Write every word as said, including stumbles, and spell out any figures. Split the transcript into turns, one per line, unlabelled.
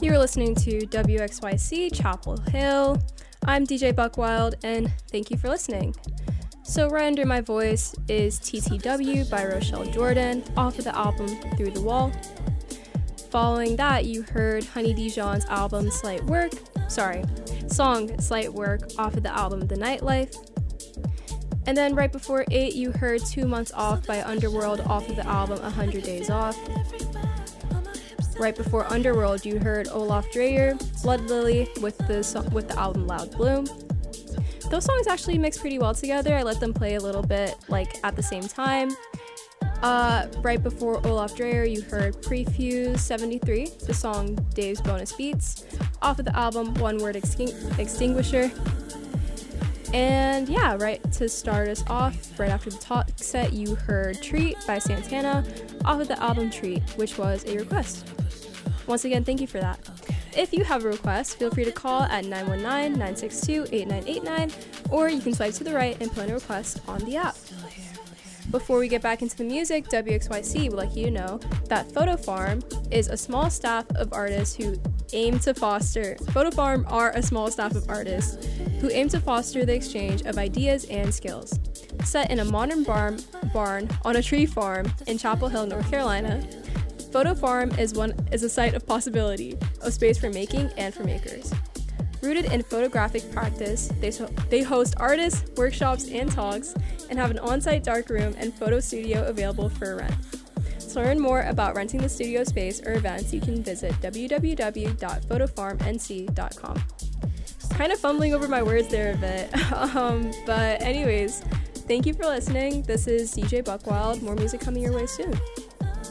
You are listening to W X Y C Chapel Hill. I'm D J Buckwild, and thank you for listening. So right under my voice is T T W by Rochelle Jordan off of the album Through the Wall. Following that, you heard Honey Dijon's album Slight Work, sorry, song Slight Work off of the album The Nightlife. And then right before eight, you heard Two Months Off by Underworld off of the album one hundred Days Off. Right before Underworld, you heard Olaf Dreyer, Blood Lily with the, so- with the album Loud Bloom. Those songs actually mix pretty well together. I let them play a little bit like at the same time. Uh, right before Olaf Dreyer, you heard Prefuse seventy-three, the song Dave's Bonus Beats, off of the album One Word Exting- Extinguisher. And yeah, right to start us off, right after the talk set, you heard Treat by Santana off of the album Treat, which was a request. Once again, thank you for that. If you have a request, feel free to call at nine one nine, nine six two, eight nine eight nine, or you can swipe to the right and put in a request on the app. Before we get back into the music, W X Y C would like you to know that Photo Farm is a small staff of artists who aim to foster. Photo Farm are a small staff of artists who aim to foster the exchange of ideas and skills. Set in a modern barn, barn on a tree farm in Chapel Hill, North Carolina, Photo Farm is one is a site of possibility, a space for making and for makers. Rooted in photographic practice, they, so, they host artists, workshops, and talks, and have an on-site dark room and photo studio available for rent. To learn more about renting the studio space or events, you can visit w w w dot photo farm n c dot com. Kind of fumbling over my words there a bit, um, but anyways, thank you for listening. This is D J Buckwild. More music coming your way soon.